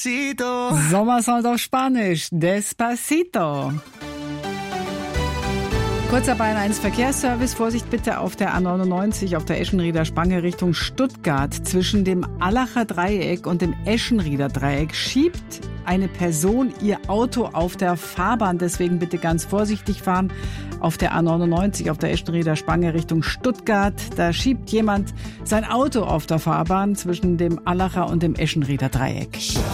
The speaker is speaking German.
Sommersong auf Spanisch, Despacito. Kurzer Bein 1 Verkehrsservice. Vorsicht bitte auf der A99 auf der Eschenrieder Spange Richtung Stuttgart. Zwischen dem Allacher Dreieck und dem Eschenrieder Dreieck schiebt eine Person ihr Auto auf der Fahrbahn. Deswegen bitte ganz vorsichtig fahren. Auf der A99 auf der Eschenrieder Spange Richtung Stuttgart. Da schiebt jemand sein Auto auf der Fahrbahn zwischen dem Allacher und dem Eschenrieder Dreieck.